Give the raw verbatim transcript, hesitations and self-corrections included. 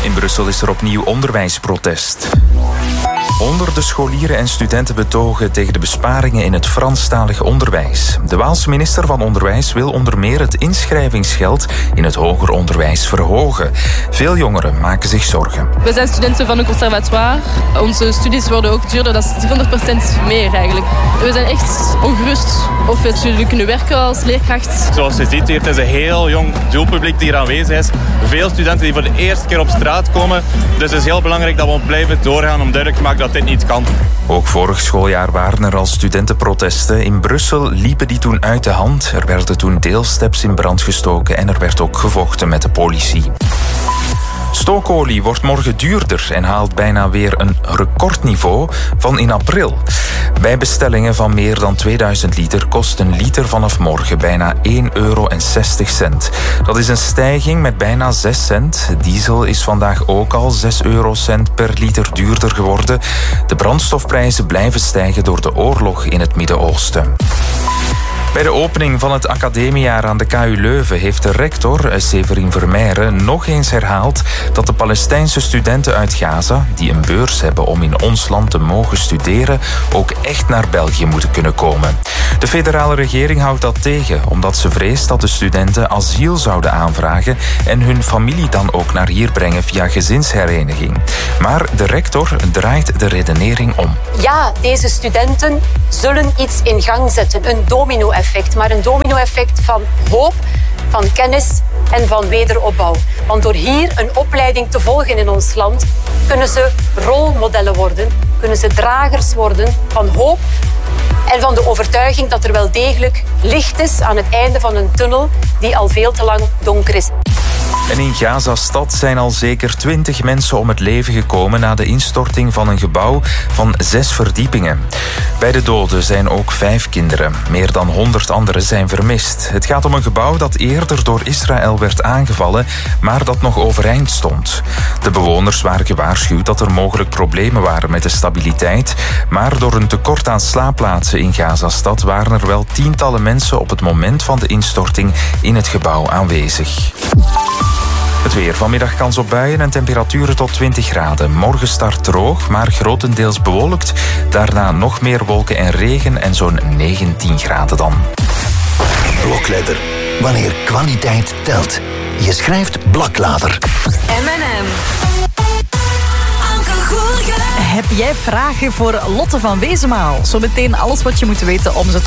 In Brussel is er opnieuw onderwijsprotest. Honderden scholieren en studenten betogen tegen de besparingen in het Franstalig onderwijs. De Waalse minister van Onderwijs wil onder meer het inschrijvingsgeld in het hoger onderwijs verhogen. Veel jongeren maken zich zorgen. We zijn studenten van een conservatoire. Onze studies worden ook duurder, dat is driehonderd procent meer eigenlijk. We zijn echt ongerust of we zullen kunnen werken als leerkracht. Zoals je ziet, hier, het is een heel jong doelpubliek die hier aanwezig is. Veel studenten die voor de eerste keer op straat komen. Dus het is heel belangrijk dat we blijven doorgaan om duidelijk te maken dat dit niet kan. Ook vorig schooljaar waren er al studentenprotesten. In Brussel liepen die toen uit de hand. Er werden toen deelsteps in brand gestoken en er werd ook gevochten met de politie. Stookolie wordt morgen duurder en haalt bijna weer een recordniveau van in april. Bij bestellingen van meer dan tweeduizend liter kost een liter vanaf morgen bijna één euro en zestig cent. Dat is een stijging met bijna zes cent. Diesel is vandaag ook al zes eurocent per liter duurder geworden. De brandstofprijzen blijven stijgen door de oorlog in het Midden-Oosten. Bij de opening van het academiejaar aan de K U Leuven heeft de rector, Severin Vermeijren, nog eens herhaald dat de Palestijnse studenten uit Gaza, die een beurs hebben om in ons land te mogen studeren, ook echt naar België moeten kunnen komen. De federale regering houdt dat tegen, omdat ze vreest dat de studenten asiel zouden aanvragen en hun familie dan ook naar hier brengen via gezinshereniging. Maar de rector draait de redenering om. Ja, deze studenten zullen iets in gang zetten, een domino-effect. Maar een domino-effect van hoop, van kennis en van wederopbouw. Want door hier een opleiding te volgen in ons land, kunnen ze rolmodellen worden, kunnen ze dragers worden van hoop en van de overtuiging dat er wel degelijk licht is aan het einde van een tunnel die al veel te lang donker is. En in Gaza-stad zijn al zeker twintig mensen om het leven gekomen na de instorting van een gebouw van zes verdiepingen. Bij de doden zijn ook vijf kinderen. Meer dan honderd anderen zijn vermist. Het gaat om een gebouw dat eerder door Israël werd aangevallen, maar dat nog overeind stond. De bewoners waren gewaarschuwd dat er mogelijk problemen waren met de stabiliteit, maar door een tekort aan slaapplaatsen in Gaza-stad waren er wel tientallen mensen op het moment van de instorting in het gebouw aanwezig. Het weer. Vanmiddag kans op buien en temperaturen tot twintig graden. Morgen start droog, maar grotendeels bewolkt. Daarna nog meer wolken en regen en zo'n negentien graden dan. Blokletter. Wanneer kwaliteit telt. Je schrijft Blaklader. M en M. Heb jij vragen voor Lotte van Wezenmaal? Zometeen alles wat je moet weten om ze